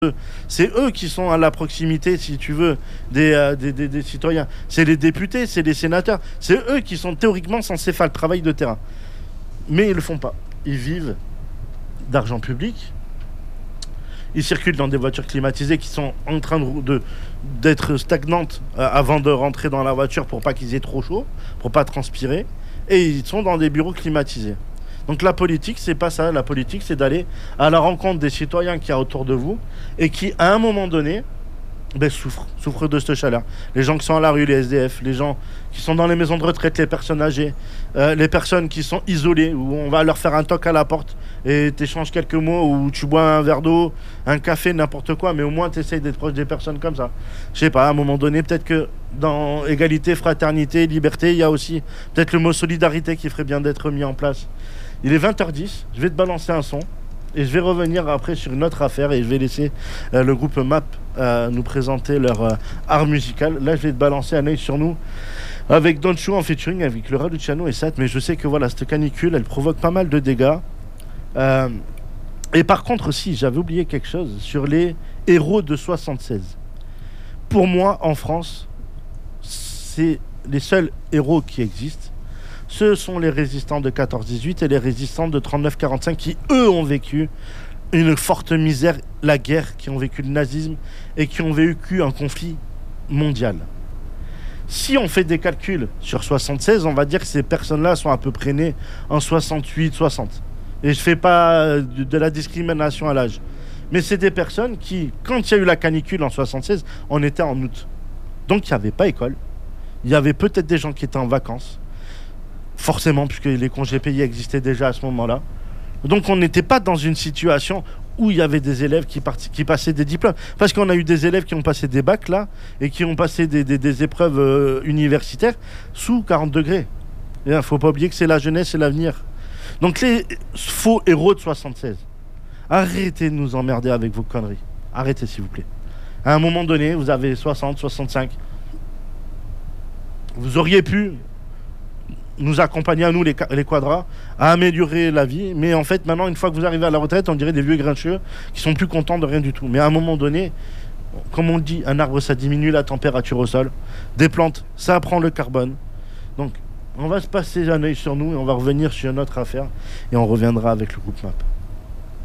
C'est eux qui sont à la proximité, si tu veux, des citoyens. C'est les députés, c'est les sénateurs. C'est eux qui sont théoriquement censés faire le travail de terrain. Mais ils ne le font pas. Ils vivent d'argent public. Ils circulent dans des voitures climatisées qui sont en train d'être stagnantes avant de rentrer dans la voiture pour pas qu'ils aient trop chaud, pour pas transpirer. Et ils sont dans des bureaux climatisés. Donc la politique, c'est pas ça. La politique, c'est d'aller à la rencontre des citoyens qu'il y a autour de vous et qui, à un moment donné, souffrent de cette chaleur. Les gens qui sont à la rue, les SDF, les gens qui sont dans les maisons de retraite, les personnes âgées, les personnes qui sont isolées, où on va leur faire un toc à la porte et t'échanges quelques mots, ou tu bois un verre d'eau, un café, n'importe quoi, mais au moins t'essayes d'être proche des personnes comme ça. Je sais pas, à un moment donné, peut-être que dans égalité, fraternité, liberté, il y a aussi peut-être le mot solidarité qui ferait bien d'être mis en place. Il est 20h10, je vais te balancer un son. Et je vais revenir après sur une autre affaire et je vais laisser le groupe MAP nous présenter leur art musical. Là, je vais te balancer un œil sur nous avec Don Chou en featuring avec le Raluciano et Sat. Mais je sais que voilà, cette canicule, elle provoque pas mal de dégâts. Et par contre, aussi, j'avais oublié quelque chose sur les héros de 76. Pour moi, en France, c'est les seuls héros qui existent. Ce sont les résistants de 14-18 et les résistants de 39-45 qui, eux, ont vécu une forte misère, la guerre, qui ont vécu le nazisme et qui ont vécu un conflit mondial. Si on fait des calculs sur 76, on va dire que ces personnes-là sont à peu près nées en 68-60. Et je ne fais pas de la discrimination à l'âge. Mais c'est des personnes qui, quand il y a eu la canicule en 76, on était en août. Donc il n'y avait pas école. Il y avait peut-être des gens qui étaient en vacances. Forcément, puisque les congés payés existaient déjà à ce moment-là. Donc on n'était pas dans une situation où il y avait des élèves qui passaient des diplômes. Parce qu'on a eu des élèves qui ont passé des bacs là, et qui ont passé des épreuves universitaires sous 40 degrés. Il ne faut pas oublier que c'est la jeunesse et l'avenir. Donc les faux héros de 76, arrêtez de nous emmerder avec vos conneries. Arrêtez s'il vous plaît. À un moment donné, vous avez 60, 65. Vous auriez pu nous accompagner à nous les quadras à améliorer la vie, mais en fait maintenant une fois que vous arrivez à la retraite, on dirait des vieux grincheux qui sont plus contents de rien du tout. Mais à un moment donné, comme on dit, un arbre ça diminue la température au sol, des plantes ça prend le carbone. Donc on va se passer un œil sur nous et on va revenir sur notre affaire et on reviendra avec le groupe MAP.